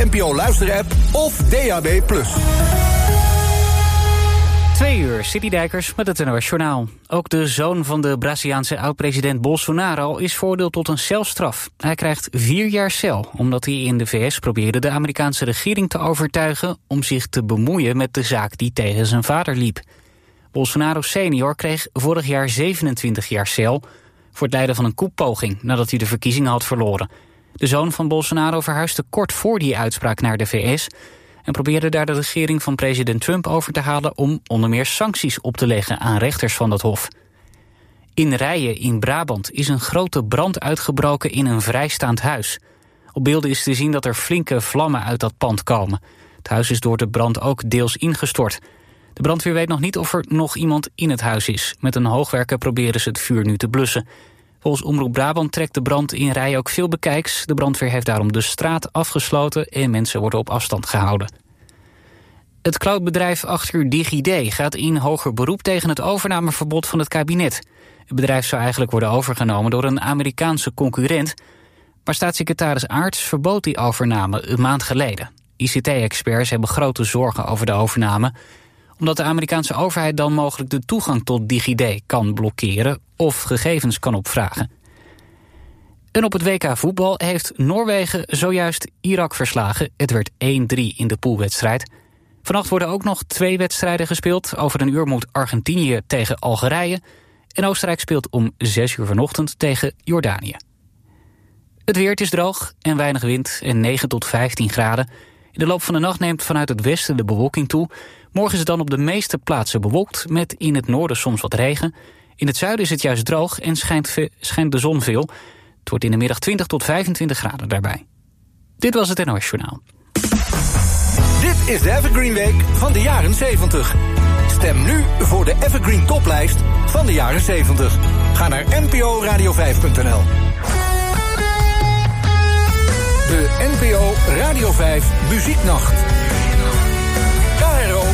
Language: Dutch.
NPO Luister-app of DAB+. 2 uur, City Dijkers met het NOS Journaal. Ook de zoon van de Braziliaanse oud-president Bolsonaro is veroordeeld tot een celstraf. Hij krijgt 4 jaar cel, omdat hij in de VS probeerde de Amerikaanse regering te overtuigen om zich te bemoeien met de zaak die tegen zijn vader liep. Bolsonaro senior kreeg vorig jaar 27 jaar cel voor het leiden van een koepoging nadat hij de verkiezingen had verloren. De zoon van Bolsonaro verhuisde kort voor die uitspraak naar de VS en probeerde daar de regering van president Trump over te halen om onder meer sancties op te leggen aan rechters van dat hof. In Rijen in Brabant is een grote brand uitgebroken in een vrijstaand huis. Op beelden is te zien dat er flinke vlammen uit dat pand komen. Het huis is door de brand ook deels ingestort. De brandweer weet nog niet of er nog iemand in het huis is. Met een hoogwerker proberen ze het vuur nu te blussen. Volgens Omroep Brabant trekt de brand in Rijen ook veel bekijks. De brandweer heeft daarom de straat afgesloten en mensen worden op afstand gehouden. Het cloudbedrijf achter DigiD gaat in hoger beroep tegen het overnameverbod van het kabinet. Het bedrijf zou eigenlijk worden overgenomen door een Amerikaanse concurrent, maar staatssecretaris Aarts verbood die overname een maand geleden. ICT-experts hebben grote zorgen over de overname, omdat de Amerikaanse overheid dan mogelijk de toegang tot DigiD kan blokkeren of gegevens kan opvragen. En op het WK voetbal heeft Noorwegen zojuist Irak verslagen. Het werd 1-3 in de poolwedstrijd. Vannacht worden ook nog 2 wedstrijden gespeeld. Over een uur moet Argentinië tegen Algerije. En Oostenrijk speelt om 6 uur vanochtend tegen Jordanië. Het weer, het is droog en weinig wind en 9 tot 15 graden. In de loop van de nacht neemt vanuit het westen de bewolking toe. Morgen is het dan op de meeste plaatsen bewolkt, met in het noorden soms wat regen. In het zuiden is het juist droog en schijnt de zon veel. Het wordt in de middag 20 tot 25 graden daarbij. Dit was het NOS Journaal. Dit is de Evergreen Week van de jaren 70. Stem nu voor de Evergreen Toplijst van de jaren 70. Ga naar nporadio5.nl. De NPO Radio 5 Muzieknacht.